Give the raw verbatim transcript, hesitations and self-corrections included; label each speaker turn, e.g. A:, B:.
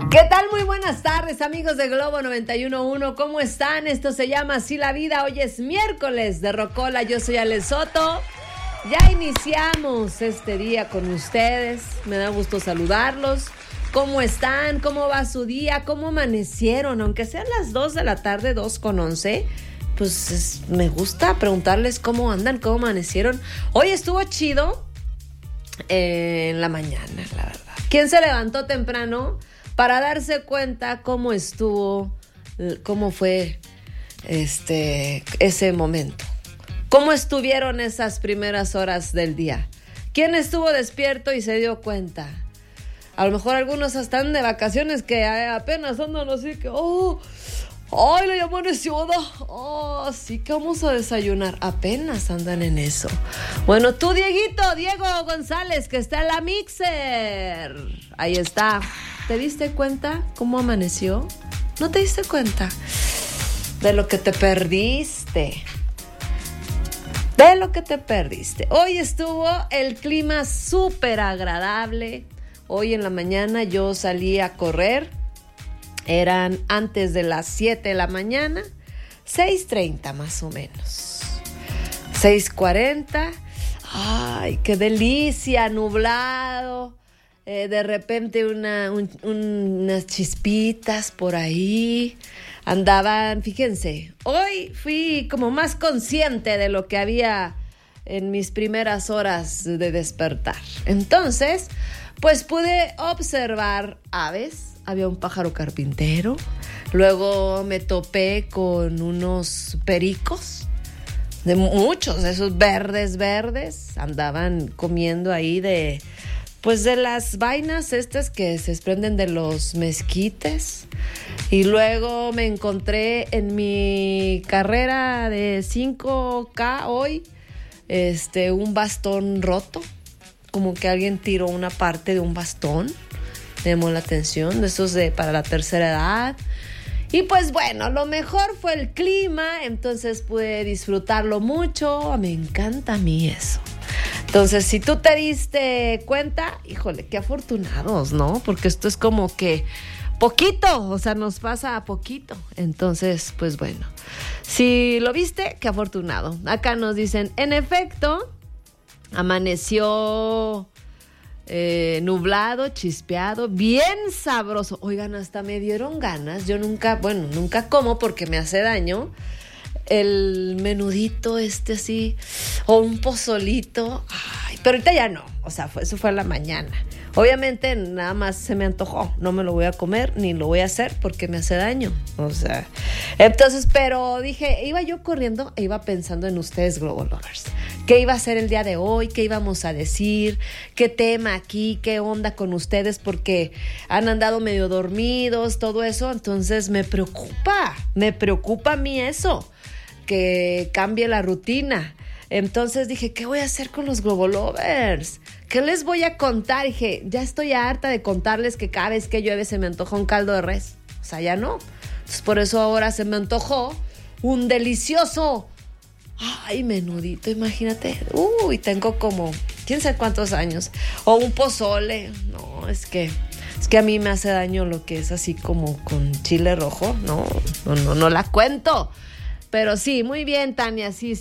A: ¿Qué tal? Muy buenas tardes, amigos de Globo noventa y uno punto uno. ¿Cómo están? Esto se llama Así la Vida. Hoy es miércoles de Rocola. Yo soy Ale Soto. Ya iniciamos este día con ustedes. Me da gusto saludarlos. ¿Cómo están? ¿Cómo va su día? ¿Cómo amanecieron? Aunque sean las dos de la tarde, dos con once, pues es, me gusta preguntarles cómo andan, cómo amanecieron. Hoy estuvo chido eh, en la mañana, la verdad. ¿Quién se levantó temprano para darse cuenta cómo estuvo, cómo fue este, ese momento? ¿Cómo estuvieron esas primeras horas del día? ¿Quién estuvo despierto y se dio cuenta? A lo mejor algunos están de vacaciones que apenas andan así que, oh, ¡ay, le amaneció! ¡Oh, sí que vamos a desayunar! Apenas andan en eso. Bueno, tú, Dieguito, Diego González, que está en la mixer. Ahí está. ¿Te diste cuenta cómo amaneció? ¿No te diste cuenta de lo que te perdiste? De lo que te perdiste. Hoy estuvo el clima súper agradable. Hoy en la mañana yo salí a correr. Eran antes de las siete de la mañana. seis treinta más o menos. seis cuarenta. ¡Ay, qué delicia! Nublado. Eh, de repente una, un, un, unas chispitas por ahí. Andaban, fíjense, hoy fui como más consciente de lo que había en mis primeras horas de despertar. Entonces, pues pude observar aves. Había un pájaro carpintero. Luego me topé con unos pericos. De muchos, de esos verdes, verdes. Andaban comiendo ahí de... Pues de las vainas estas que se desprenden de los mezquites. Y luego me encontré en mi carrera de cinco K hoy, este, un bastón roto. Como que alguien tiró una parte de un bastón. Me llamó la atención, de esos de para la tercera edad. Y pues bueno, lo mejor fue el clima, entonces pude disfrutarlo mucho. Me encanta a mí eso. Entonces, si tú te diste cuenta, híjole, qué afortunados, ¿no? Porque esto es como que poquito, o sea, nos pasa a poquito. Entonces, pues bueno, si lo viste, qué afortunado. Acá nos dicen, en efecto, amaneció eh, nublado, chispeado, bien sabroso. Oigan, hasta me dieron ganas. Yo nunca, bueno, nunca como porque me hace daño. El menudito este así, o un pozolito, ay, pero ahorita ya no, o sea, fue, eso fue a la mañana. Obviamente nada más se me antojó, no me lo voy a comer ni lo voy a hacer porque me hace daño, o sea, entonces, pero dije, iba yo corriendo e iba pensando en ustedes, Globo Lovers, qué iba a ser el día de hoy, qué íbamos a decir, qué tema aquí, qué onda con ustedes, porque han andado medio dormidos, todo eso, entonces me preocupa, me preocupa a mí eso, que cambie la rutina. Entonces dije, ¿qué voy a hacer con los Globo Lovers? ¿Qué les voy a contar? Dije, ya estoy harta de contarles que cada vez que llueve se me antoja un caldo de res. O sea, ya no. Entonces por eso ahora se me antojó un delicioso, ay, menudito, imagínate. Uy, tengo como, quién sabe cuántos años. O un pozole. No, es que, es que a mí me hace daño lo que es así como con chile rojo. No, no, no, no la cuento. Pero sí, muy bien, Tania, sí,